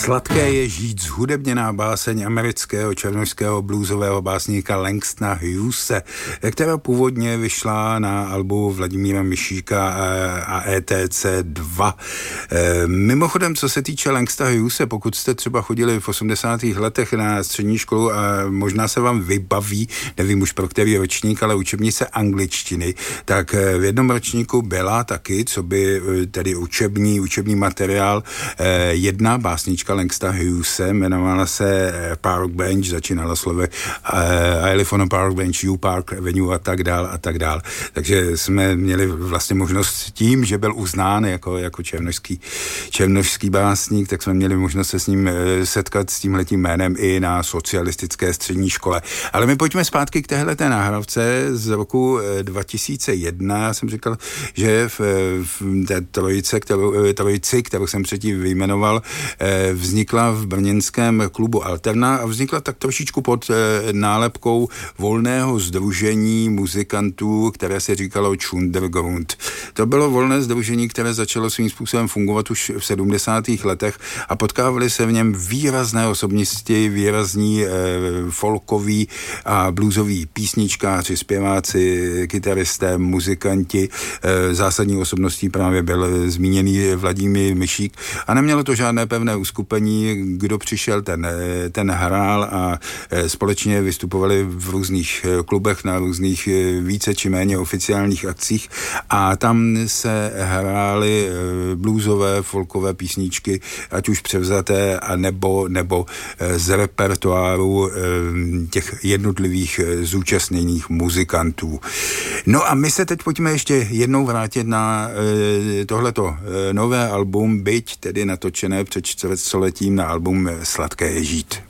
Sladké je žít, zhudebněná báseň amerického černošského bluesového básníka Langstona Hughese, která původně vyšla na albu Vladimíra Mišíka a ETC 2. Mimochodem, co se týče Langstona Hughese, pokud jste třeba chodili v 80. letech na střední školu a možná se vám vybaví, nevím už pro který ročník, ale učebnice angličtiny, tak v jednom ročníku byla taky, co by tedy učební materiál, jedna básnička Langstona Hughese, jmenovala se Park Bench, začínala slovy I live on a park bench, you Park Avenue a tak dál. Takže jsme měli vlastně možnost tím, že byl uznán jako černošský básník, tak jsme měli možnost se s ním setkat s tímhletím jménem i na socialistické střední škole. Ale my pojďme zpátky k téhleté nahrávce z roku 2001. Já jsem říkal, že v té trojici, kterou jsem předtím vyjmenoval, vznikla v brněnském klubu Alterna a vznikla tak trošičku pod nálepkou volného sdružení muzikantů, které se říkalo Chundergrund. To bylo volné sdružení, které začalo svým způsobem fungovat už v 70. letech a potkávali se v něm výrazné osobnosti, výrazní folkoví a bluesoví písničkáři, zpěváci, kytaristé, muzikanti. Zásadní osobností právě byl zmíněný Vladimír Mišík a nemělo to žádné pevné uskupení, kdo přišel, ten hrál a společně vystupovali v různých klubech na různých více či méně oficiálních akcích a tam se hrály bluesové, folkové písničky, ať už převzaté a nebo z repertoáru těch jednotlivých zúčastněných muzikantů. No a my se teď pojďme ještě jednou vrátit na tohleto nové album, byť tedy natočené před čtvrtstoletím na album Sladké je žít.